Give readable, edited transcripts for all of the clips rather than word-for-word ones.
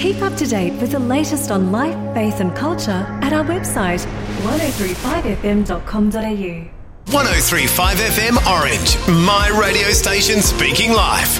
Keep up to date with the latest on life, faith and culture at our website 1035fm.com.au. 1035 FM Orange, my radio station speaking live.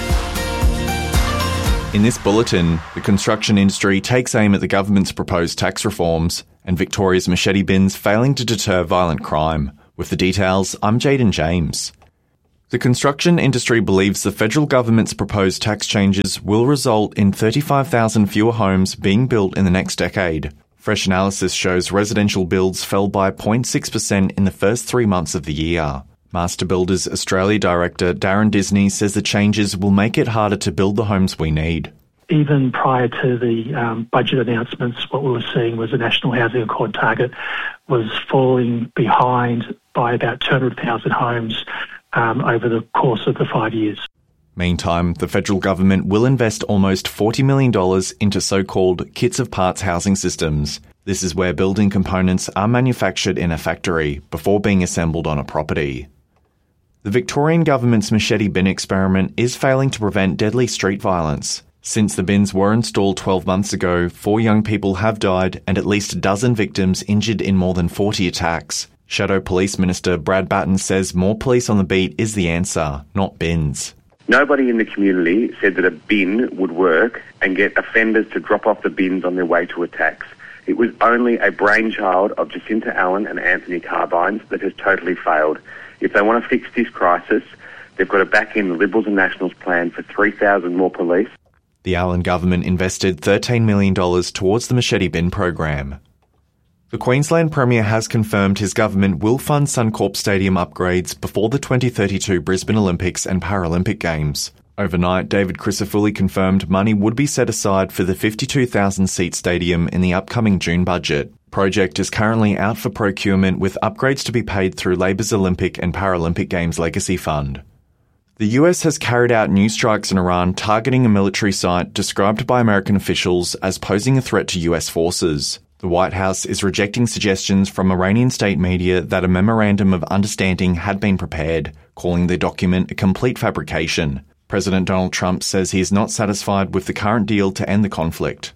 In this bulletin, the construction industry takes aim at the government's proposed tax reforms and Victoria's machete bins failing to deter violent crime. With the details, I'm Jaden James. The construction industry believes the federal government's proposed tax changes will result in 35,000 fewer homes being built in the next decade. Fresh analysis shows residential builds fell by 0.6% in the first 3 months of the year. Master Builders Australia Director Darren Disney says the changes will make it harder to build the homes we need. Even prior to the budget announcements, what we were seeing was the National Housing Accord target was falling behind by about 200,000 homes over the course of the 5 years. Meantime, the federal government will invest almost $40 million into so-called kits of parts housing systems. This is where building components are manufactured in a factory before being assembled on a property. The Victorian government's machete bin experiment is failing to prevent deadly street violence. Since the bins were installed 12 months ago, 4 young people have died and at least a dozen victims injured in more than 40 attacks. Shadow Police Minister Brad Batten says more police on the beat is the answer, not bins. Nobody in the community said that a bin would work and get offenders to drop off the bins on their way to attacks. It was only a brainchild of Jacinta Allen and Anthony Carbines that has totally failed. If they want to fix this crisis, they've got to back in the Liberals and Nationals plan for 3,000 more police. The Allen government invested $13 million towards the machete bin program. The Queensland Premier has confirmed his government will fund Suncorp Stadium upgrades before the 2032 Brisbane Olympics and Paralympic Games. Overnight, David Crisafulli confirmed money would be set aside for the 52,000-seat stadium in the upcoming June budget. Project is currently out for procurement with upgrades to be paid through Labor's Olympic and Paralympic Games Legacy Fund. The US has carried out new strikes in Iran targeting a military site described by American officials as posing a threat to US forces. The White House is rejecting suggestions from Iranian state media that a memorandum of understanding had been prepared, calling the document a complete fabrication. President Donald Trump says he is not satisfied with the current deal to end the conflict.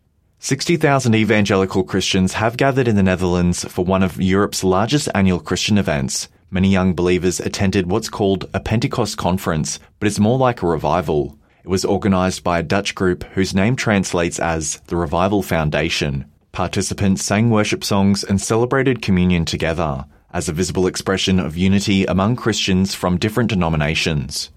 60,000 evangelical Christians have gathered in the Netherlands for one of Europe's largest annual Christian events. Many young believers attended what's called a Pentecost conference, but it's more like a revival. It was organised by a Dutch group whose name translates as the Revival Foundation. Participants sang worship songs and celebrated communion together as a visible expression of unity among Christians from different denominations.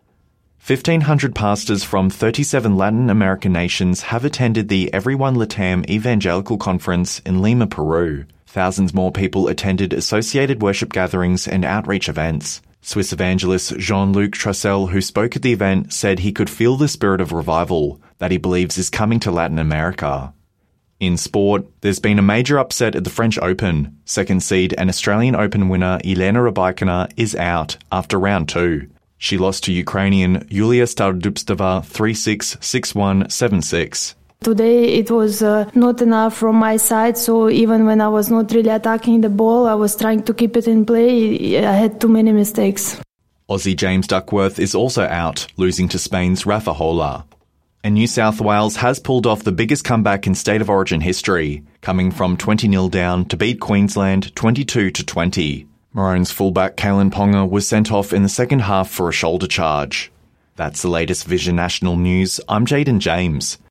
1,500 pastors from 37 Latin American nations have attended the Everyone Latam Evangelical Conference in Lima, Peru. Thousands more people attended associated worship gatherings and outreach events. Swiss evangelist Jean-Luc Trussell, who spoke at the event, said he could feel the spirit of revival that he believes is coming to Latin America. In sport, there's been a major upset at the French Open. Second seed and Australian Open winner Elena Rybakina is out after round 2. She lost to Ukrainian Yulia Stardubtseva 3-6, 6-1, 7-6. Today it was not enough from my side, so even when I was not really attacking the ball, I was trying to keep it in play. I had too many mistakes. Aussie James Duckworth is also out, losing to Spain's Rafa Hola. And New South Wales has pulled off the biggest comeback in State of Origin history, coming from 20-0 down to beat Queensland 22-20. Maroons fullback Kalen Ponga was sent off in the second half for a shoulder charge. That's the latest Vision National News. I'm Jaden James.